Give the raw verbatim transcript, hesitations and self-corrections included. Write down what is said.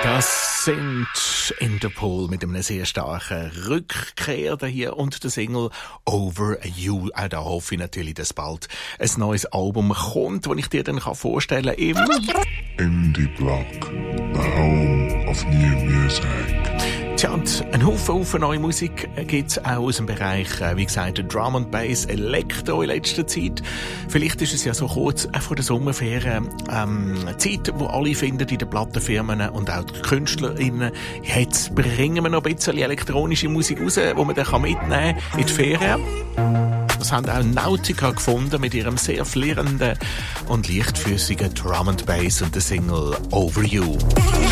Das sind Interpol mit einem sehr starken Rückkehr hier und der Single Over You. Auch da hoffe ich natürlich, dass bald ein neues Album kommt, das ich dir dann vorstellen kann. Indie Block, the home of new music. Tja, und ein Haufen, Haufen neue Musik gibt es auch aus dem Bereich, wie gesagt, Drum and Bass, Elektro in letzter Zeit. Vielleicht ist es ja so kurz vor der Sommerferien ähm, Zeit, wo alle finden in den Plattenfirmen und auch die KünstlerInnen, jetzt bringen wir noch ein bisschen elektronische Musik raus, die man dann mitnehmen kann in die Ferien. Das haben auch Nautica gefunden mit ihrem sehr flirrenden und leichtfüßigen Drum and Bass und der Single Over You.